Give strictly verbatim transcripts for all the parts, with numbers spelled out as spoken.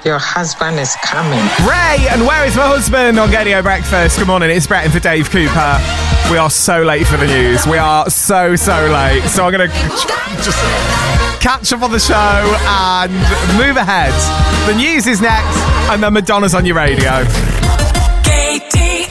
Your husband is coming. Ray, and where is my husband on Gadio Breakfast? Good morning, it's Brett in for Dave Cooper. We are so late for the news. We are so, so late. So I'm going to just catch up on the show and move ahead. The news is next, and then Madonna's on your radio. K D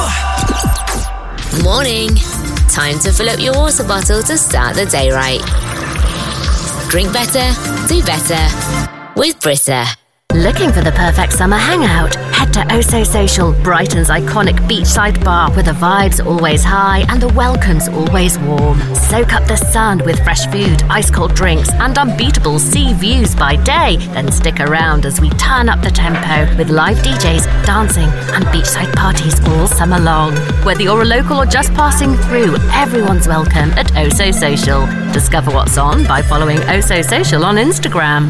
O. Morning. Time to fill up your water bottle to start the day right. Drink better, do better with Brita. Looking for the perfect summer hangout? Head to Oso Social, Brighton's iconic beachside bar where the vibe's always high and the welcome's always warm. Soak up the sun with fresh food, ice-cold drinks and unbeatable sea views by day. Then stick around as we turn up the tempo with live D Js, dancing and beachside parties all summer long. Whether you're a local or just passing through, everyone's welcome at Oso Social. Discover what's on by following Oso Social on Instagram.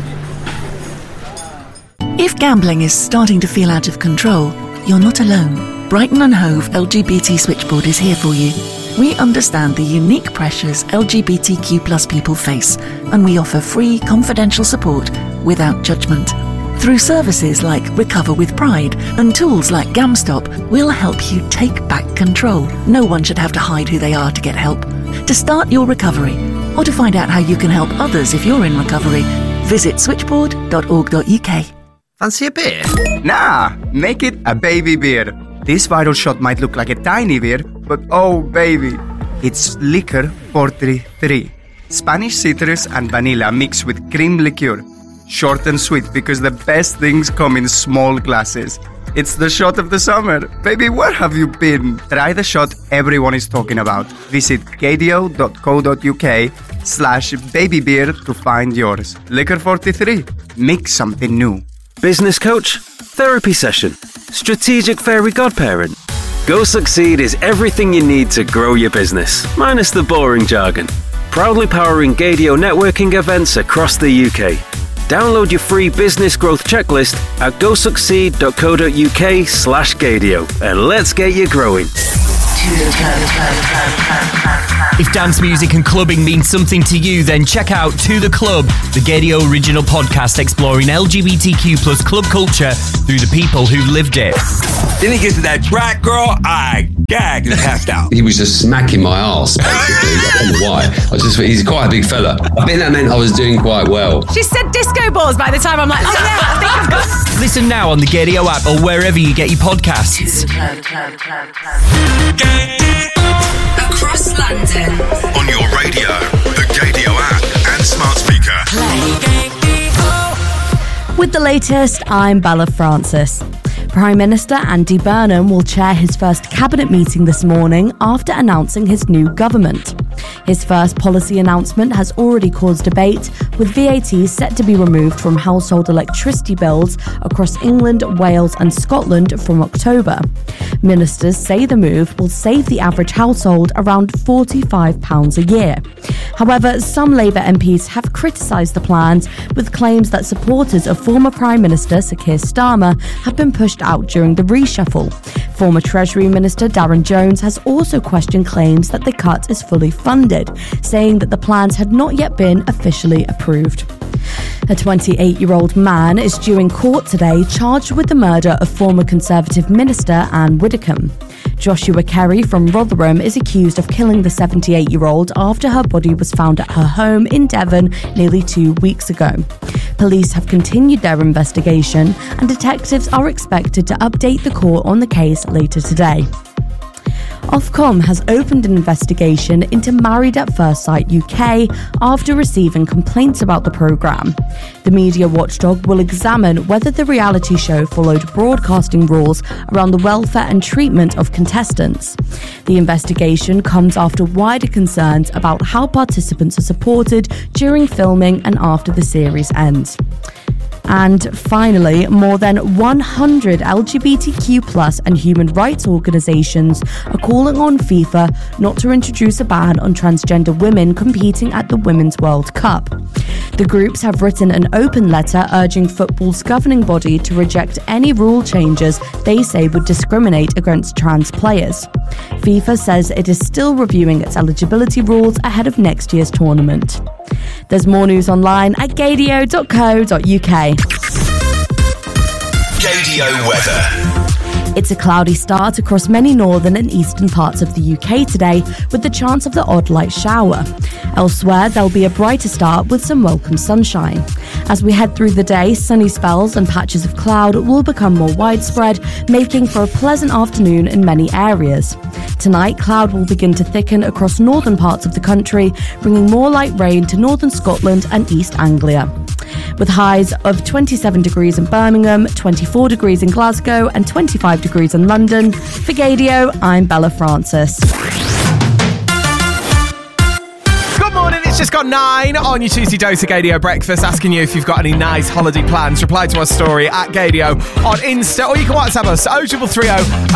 If gambling is starting to feel out of control, you're not alone. Brighton and Hove L G B T Switchboard is here for you. We understand the unique pressures L G B T Q plus people face, and we offer free, confidential support without judgment. Through services like Recover with Pride and tools like GamStop, we'll help you take back control. No one should have to hide who they are to get help. To start your recovery, or to find out how you can help others if you're in recovery, visit switchboard dot org dot U K. Fancy a beer? Nah, make it a baby beer. This vital shot might look like a tiny beer, but oh baby, it's Liquor forty-three. Spanish citrus and vanilla mixed with cream liqueur. Short and sweet because the best things come in small glasses. It's the shot of the summer. Baby, where have you been? Try the shot everyone is talking about. Visit gadio dot co dot U K slash baby beer to find yours. Liquor forty-three. Mix something new. Business coach, therapy session, strategic fairy godparent. Go Succeed is everything you need to grow your business, minus the boring jargon. Proudly powering Gadio networking events across the U K. Download your free business growth checklist at go succeed dot co dot U K slash Gadio and let's get you growing. If dance music and clubbing means something to you, then check out To The Club, the Gadio original podcast exploring L G B T Q plus club culture through the people who lived it. Then he gets to that track, girl, I gagged and passed out. He was just smacking my arse, basically. I don't know why. I was just, he's quite a big fella. I think that meant I was doing quite well. She said disco balls by the time I'm like, oh yeah, I think I've got... Listen now on the Gadio app or wherever you get your podcasts. Across London. On your radio, the Gadio app and smart speaker. Play. With the latest, I'm Bella Francis. Prime Minister Andy Burnham will chair his first cabinet meeting this morning after announcing his new government. His first policy announcement has already caused debate, with V A T set to be removed from household electricity bills across England, Wales and Scotland from October. Ministers say the move will save the average household around forty-five pounds a year. However, some Labour M Ps have criticised the plans, with claims that supporters of former Prime Minister Sir Keir Starmer have been pushed out during the reshuffle. Former Treasury Minister Darren Jones has also questioned claims that the cut is fully funded, saying that the plans had not yet been officially approved. A twenty-eight-year-old man is due in court today, charged with the murder of former Conservative Minister Anne Widdecombe. Joshua Kerry from Rotherham is accused of killing the seventy-eight-year-old after her body was found at her home in Devon nearly two weeks ago. Police have continued their investigation, and detectives are expected to update the court on the case later today. Ofcom has opened an investigation into Married at First Sight U K after receiving complaints about the programme. The media watchdog will examine whether the reality show followed broadcasting rules around the welfare and treatment of contestants. The investigation comes after wider concerns about how participants are supported during filming and after the series ends. And finally, more than one hundred L G B T Q plus and human rights organisations are calling on FIFA not to introduce a ban on transgender women competing at the Women's World Cup. The groups have written an open letter urging football's governing body to reject any rule changes they say would discriminate against trans players. FIFA says it is still reviewing its eligibility rules ahead of next year's tournament. There's more news online at gadio dot co dot U K. Gaydio weather. It's a cloudy start across many northern and eastern parts of the U K today, with the chance of the odd light shower. Elsewhere, there'll be a brighter start with some welcome sunshine. As we head through the day, sunny spells and patches of cloud will become more widespread, making for a pleasant afternoon in many areas. Tonight, cloud will begin to thicken across northern parts of the country, bringing more light rain to northern Scotland and East Anglia. With highs of twenty-seven degrees in Birmingham, twenty-four degrees in Glasgow and twenty-five degrees in London. For Gaydio, I'm Bella Francis. Good morning, it's just got nine on your Tuesday Dose of Gaydio Breakfast, asking you if you've got any nice holiday plans. Reply to our story at Gaydio on Insta, or you can WhatsApp us oh three three oh